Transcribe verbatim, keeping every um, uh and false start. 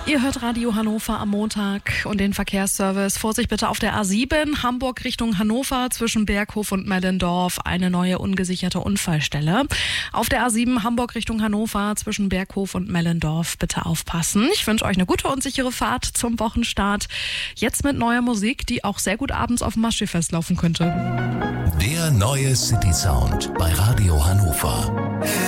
Ihr hört Radio Hannover am Montag und den Verkehrsservice. Vorsicht bitte auf der A sieben, Hamburg Richtung Hannover, zwischen Berghof und Mellendorf, eine neue ungesicherte Unfallstelle. Auf der A sieben, Hamburg Richtung Hannover, zwischen Berghof und Mellendorf, bitte aufpassen. Ich wünsche euch eine gute und sichere Fahrt zum Wochenstart. Jetzt mit neuer Musik, die auch sehr gut abends auf dem Maschsee-Fest laufen könnte. Der neue City Sound bei Radio Hannover.